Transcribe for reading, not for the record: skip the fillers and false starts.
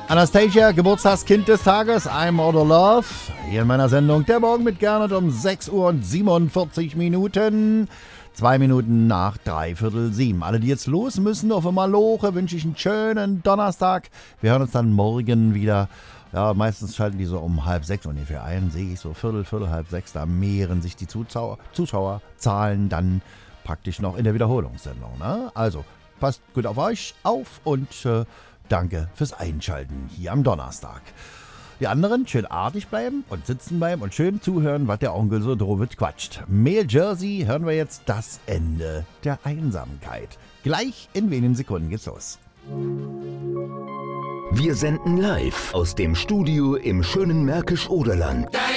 Anastasia, Geburtstagskind des Tages, I'm Out of Love. Hier in meiner Sendung Der Morgen mit Gernot um 6 Uhr und 47 Minuten. 2 Minuten nach 6:45. Alle, die jetzt los müssen, auf einmal Loche, wünsche ich einen schönen Donnerstag. Wir hören uns dann morgen wieder. Ja, meistens schalten die so um 5:30 ungefähr ein. Sehe ich so Viertel, 5:30. Da mehren sich die Zuschauerzahlen dann praktisch noch in der Wiederholungssendung. Ne? Also, passt gut auf euch auf und danke fürs Einschalten hier am Donnerstag. Die anderen schön artig bleiben und sitzen bleiben und schön zuhören, was der Onkel so drüber quatscht. Mail Jersey hören wir jetzt das Ende der Einsamkeit. Gleich in wenigen Sekunden geht's los. Wir senden live aus dem Studio im schönen Märkisch-Oderland.